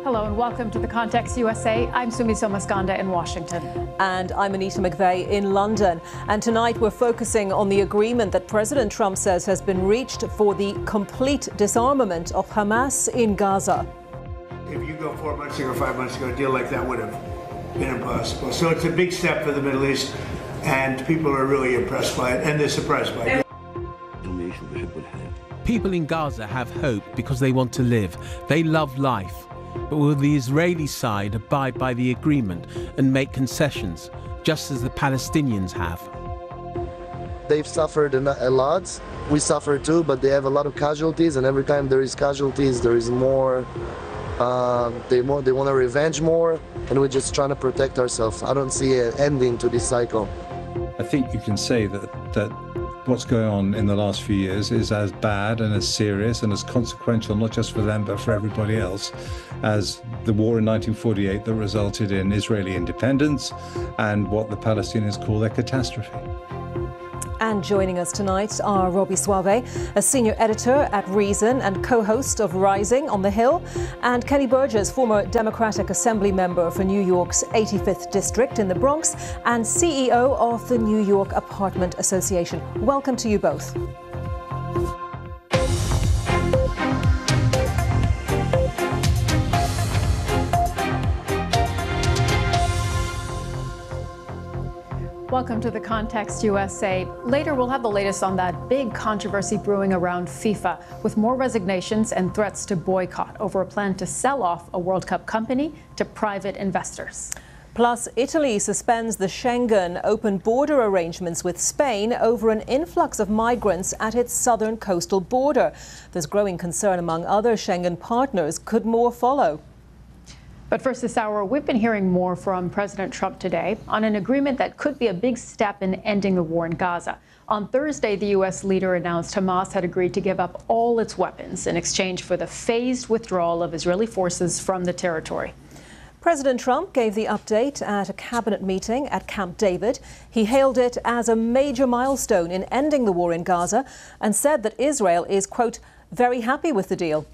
Hello and welcome to The Context USA. I'm Sumi Somaskanda in Washington. And I'm Anita McVeigh in London. And tonight we're focusing on the agreement that President Trump says has been reached for the complete disarmament of Hamas in Gaza. If you go 4 months ago, 5 months ago, a deal like that would have been impossible. So it's a big step for the Middle East, and people are really impressed by it, and they're surprised by it. People in Gaza have hope because they want to live. They love life. But will the Israeli side abide by the agreement and make concessions, just as the Palestinians have? They've suffered a lot. We suffer too, but they have a lot of casualties, and every time there is casualties, there is more. They want to revenge more, and we're just trying to protect ourselves. I don't see an ending to this cycle. I think you can say that what's going on in the last few years is as bad and as serious and as consequential, not just for them, but for everybody else, as the war in 1948 that resulted in Israeli independence and what the Palestinians call their catastrophe. And joining us tonight are Robbie Soave, a senior editor at Reason and co-host of Rising on the Hill, and Kenny Burgess, former Democratic Assembly member for New York's 85th District in the Bronx and CEO of the New York Apartment Association. Welcome to you both. Welcome to The Context USA. Later, we'll have the latest on that big controversy brewing around FIFA, with more resignations and threats to boycott over a plan to sell off a World Cup company to private investors. Plus, Italy suspends the Schengen open border arrangements with Spain over an influx of migrants at its southern coastal border. There's growing concern among other Schengen partners. Could more follow? But first this hour, we've been hearing more from President Trump today on an agreement that could be a big step in ending the war in Gaza. On Thursday, the U.S. leader announced Hamas had agreed to give up all its weapons in exchange for the phased withdrawal of Israeli forces from the territory. President Trump gave the update at a cabinet meeting at Camp David. He hailed it as a major milestone in ending the war in Gaza and said that Israel is, quote, very happy with the deal.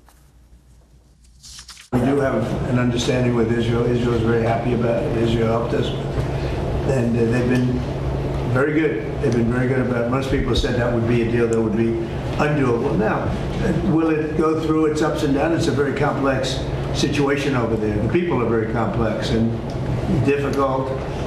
We do have an understanding with Israel. Israel is very happy about it. Israel helped us. And they've been very good. They've been very good about it. Most people said that would be a deal that would be undoable. Now, will it go through its ups and downs? It's a very complex situation over there. The people are very complex and difficult.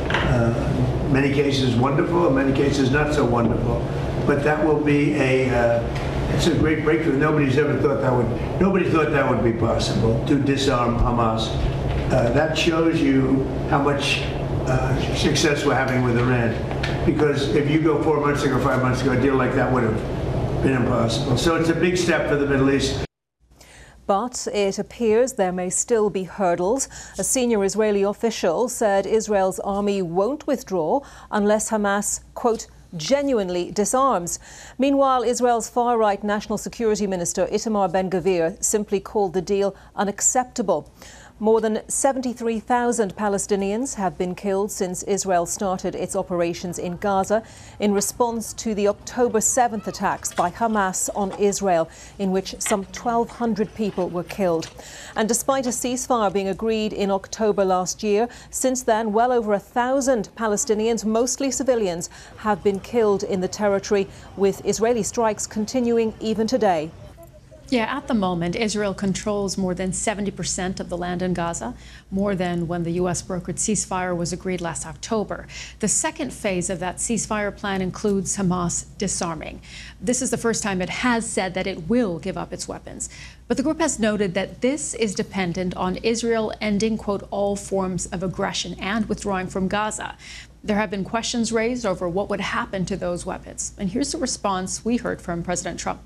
In many cases wonderful, in many cases not so wonderful. But that will be it's a great breakthrough. Nobody thought that would be possible to disarm Hamas. That shows you how much success we're having with Iran. Because if you go 4 months ago, 5 months ago, a deal like that would have been impossible. So it's a big step for the Middle East. But it appears there may still be hurdles. A senior Israeli official said Israel's army won't withdraw unless Hamas, quote, genuinely disarms. Meanwhile, Israel's far-right National Security Minister Itamar Ben-Gvir simply called the deal unacceptable. More than 73,000 Palestinians have been killed since Israel started its operations in Gaza in response to the October 7th attacks by Hamas on Israel, in which some 1,200 people were killed. And despite a ceasefire being agreed in October last year, since then, well over 1,000 Palestinians, mostly civilians, have been killed in the territory, with Israeli strikes continuing even today. Yeah, at the moment, Israel controls more than 70% of the land in Gaza, more than when the U.S. brokered ceasefire was agreed last October. The second phase of that ceasefire plan includes Hamas disarming. This is the first time it has said that it will give up its weapons. But the group has noted that this is dependent on Israel ending, quote, all forms of aggression and withdrawing from Gaza. There have been questions raised over what would happen to those weapons. And here's the response we heard from President Trump.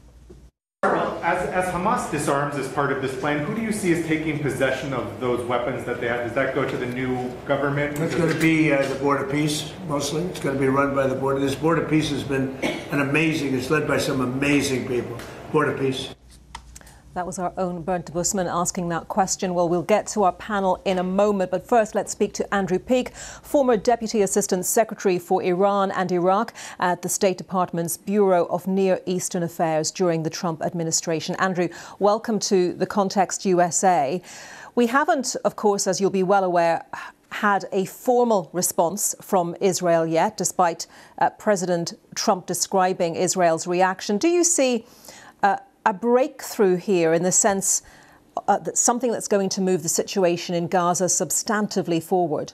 As Hamas disarms as part of this plan, who do you see as taking possession of those weapons that they have? Does that go to the new government? It's going to be the Board of Peace, mostly. It's going to be run by the Board. This Board of Peace has been it's led by some amazing people. Board of Peace. That was our own Bernd Bussmann asking that question. Well, we'll get to our panel in a moment, but first let's speak to Andrew Peake, former Deputy Assistant Secretary for Iran and Iraq at the State Department's Bureau of Near Eastern Affairs during the Trump administration. Andrew, welcome to The Context USA. We haven't, of course, as you'll be well aware, had a formal response from Israel yet, despite President Trump describing Israel's reaction. Do you see a breakthrough here in the sense that something that's going to move the situation in Gaza substantively forward?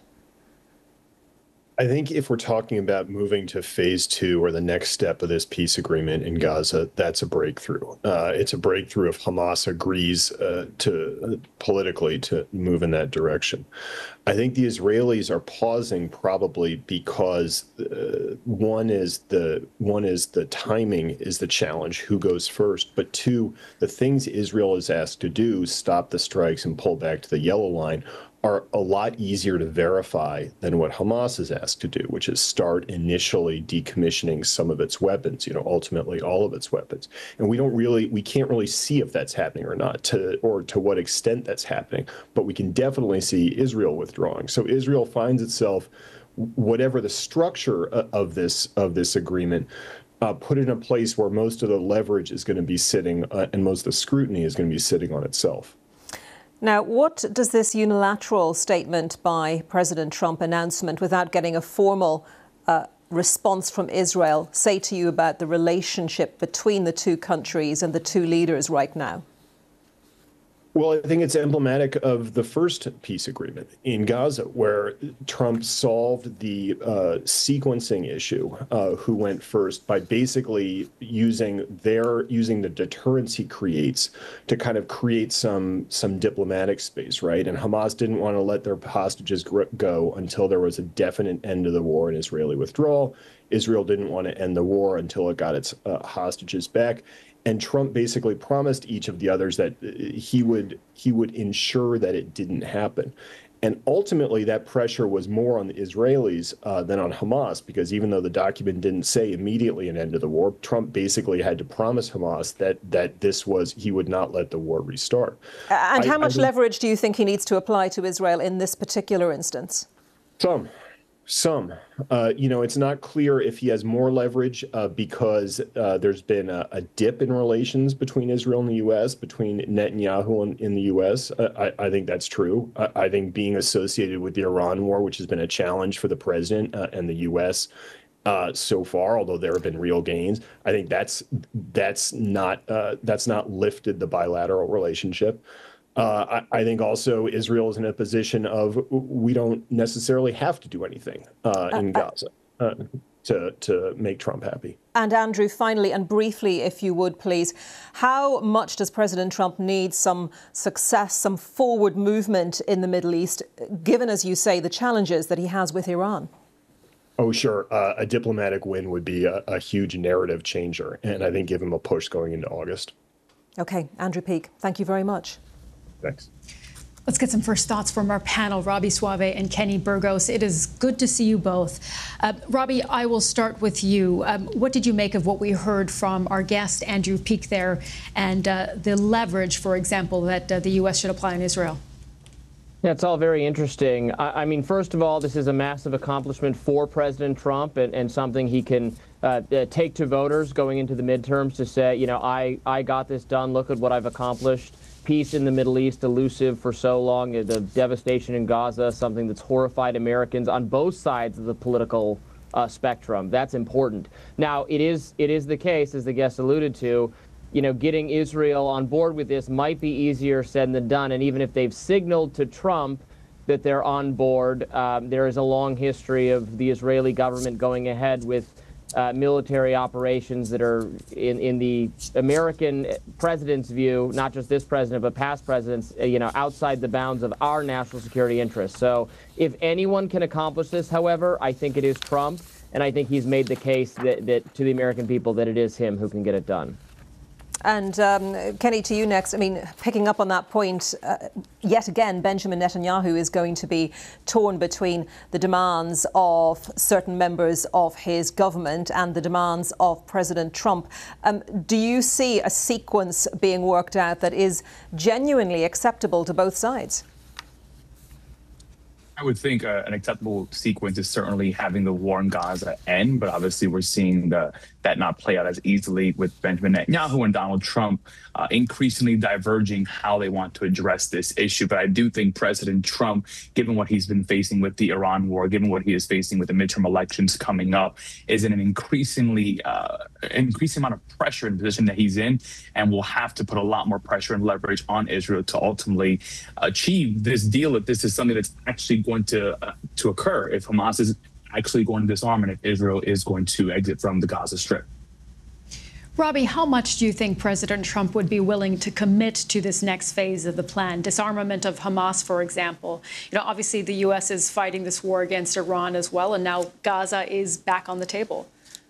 I think if we're talking about moving to phase 2 or the next step of this peace agreement in Gaza, that's a breakthrough. It's a breakthrough if Hamas agrees politically to move in that direction. I think the Israelis are pausing probably because one is the timing is the challenge, who goes first, but two, the things Israel is asked to do, stop the strikes and pull back to the yellow line, are a lot easier to verify than what Hamas is asked to do, which is start initially decommissioning some of its weapons, ultimately all of its weapons. And we can't really see if that's happening or not, or to what extent that's happening, but we can definitely see Israel withdrawing. So Israel finds itself, whatever the structure of this agreement, put in a place where most of the leverage is going to be sitting and most of the scrutiny is going to be sitting on itself. Now, what does this unilateral statement by President Trump, announcement without getting a formal response from Israel, say to you about the relationship between the two countries and the two leaders right now? Well, I think it's emblematic of the first peace agreement in Gaza, where Trump solved the sequencing issue, who went first, by basically using the deterrence he creates to kind of create some diplomatic space, right? And Hamas didn't want to let their hostages go until there was a definite end to the war and Israeli withdrawal. Israel didn't want to end the war until it got its hostages back. And Trump basically promised each of the others that he would ensure that it didn't happen. And ultimately, that pressure was more on the Israelis than on Hamas, because even though the document didn't say immediately an end to the war, Trump basically had to promise Hamas that he would not let the war restart. And how much leverage do you think he needs to apply to Israel in this particular instance? Some. It's not clear if he has more leverage because there's been a dip in relations between Israel and the U.S., between Netanyahu in the U.S. I think that's true. I think being associated with the Iran war, which has been a challenge for the president and the U.S. So far, although there have been real gains, I think that's not lifted the bilateral relationship. I think also Israel is in a position of we don't necessarily have to do anything in Gaza to make Trump happy. And Andrew, finally and briefly, if you would please, how much does President Trump need some success, some forward movement in the Middle East, given, as you say, the challenges that he has with Iran? Oh, sure. A diplomatic win would be a huge narrative changer, and I think give him a push going into August. OK, Andrew Peake, thank you very much. Thanks. Let's get some first thoughts from our panel, Robbie Suave and Kenny Burgos. It is good to see you both. Robbie, I will start with you. What did you make of what we heard from our guest, Andrew Peake, there, and the leverage, for example, that the U.S. should apply on Israel? Yeah, it's all very interesting. I mean, first of all, this is a massive accomplishment for President Trump and something he can take to voters going into the midterms to say, I got this done. Look at what I've accomplished. Peace in the Middle East, elusive for so long, the devastation in Gaza, something that's horrified Americans on both sides of the political spectrum. That's important. Now, it is the case, as the guest alluded to, getting Israel on board with this might be easier said than done. And even if they've signaled to Trump that they're on board, there is a long history of the Israeli government going ahead with military operations that are, in the American president's view, not just this president, but past presidents, outside the bounds of our national security interests. So if anyone can accomplish this, however, I think it is Trump. And I think he's made the case that to the American people that it is him who can get it done. And Kenny, to you next. I mean, picking up on that point, yet again, Benjamin Netanyahu is going to be torn between the demands of certain members of his government and the demands of President Trump. Do you see a sequence being worked out that is genuinely acceptable to both sides? I would think an acceptable sequence is certainly having the war in Gaza end, but obviously we're seeing that not play out as easily with Benjamin Netanyahu and Donald Trump increasingly diverging how they want to address this issue. But I do think President Trump, given what he's been facing with the Iran war, given what he is facing with the midterm elections coming up, is in an increasing amount of pressure in the position that he's in, and will have to put a lot more pressure and leverage on Israel to ultimately achieve this deal. If this is something that's actually going to occur, if Hamas is actually going to disarm and if Israel is going to exit from the Gaza Strip. Robbie, how much do you think President Trump would be willing to commit to this next phase of the plan? Disarmament of Hamas, for example. You know, obviously the U.S. is fighting this war against Iran as well, and now Gaza is back on the table.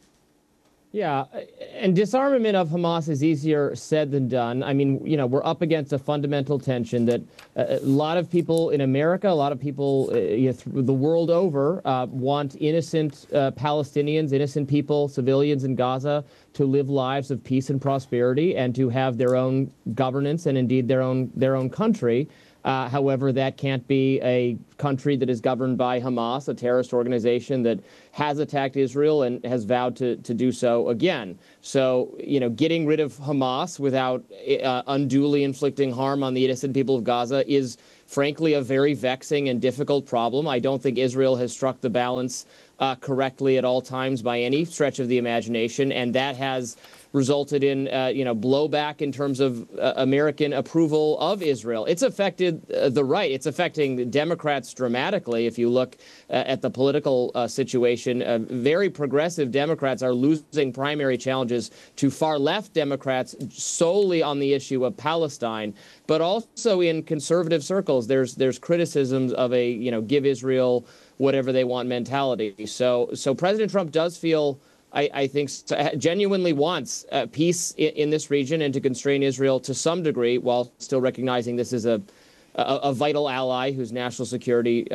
Yeah, and disarmament of Hamas is easier said than done. I mean, you know, we're up against a fundamental tension that a lot of people in America, a lot of people the world over want innocent Palestinians, innocent people, civilians in Gaza to live lives of peace and prosperity and to have their own governance and indeed their own country. However, that can't be a country that is governed by Hamas, a terrorist organization that has attacked Israel and has vowed to do so again. So, you know, getting rid of Hamas without unduly inflicting harm on the innocent people of Gaza is, frankly, a very vexing and difficult problem. I don't think Israel has struck the balance correctly at all times by any stretch of the imagination, and that has resulted in, blowback in terms of American approval of Israel. It's affected the right. It's affecting the Democrats dramatically. If you look at the political situation, very progressive Democrats are losing primary challenges to far left Democrats solely on the issue of Palestine. But also in conservative circles, there's criticisms of a, give Israel whatever they want mentality. So President Trump does feel, I think, genuinely wants peace in this region and to constrain Israel to some degree, while still recognizing this is a vital ally whose national security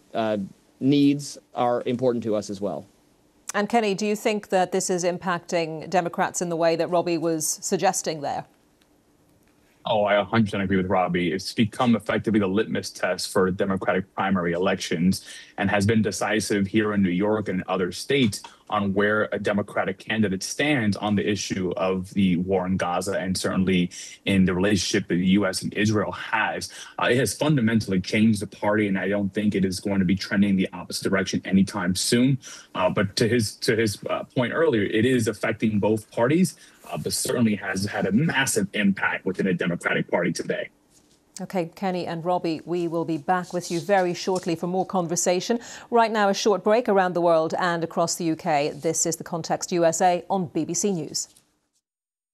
needs are important to us as well. And Kenny, do you think that this is impacting Democrats in the way that Robbie was suggesting there? Oh, I 100% agree with Robbie. It's become effectively the litmus test for Democratic primary elections and has been decisive here in New York and other states on where a Democratic candidate stands on the issue of the war in Gaza and certainly in the relationship that the U.S. and Israel has. It has fundamentally changed the party, and I don't think it is going to be trending in the opposite direction anytime soon. But to his point earlier, it is affecting both parties, but certainly has had a massive impact within the Democratic Party today. OK, Kenny and Robbie, we will be back with you very shortly for more conversation. Right now, a short break around the world and across the UK. This is The Context USA on BBC News.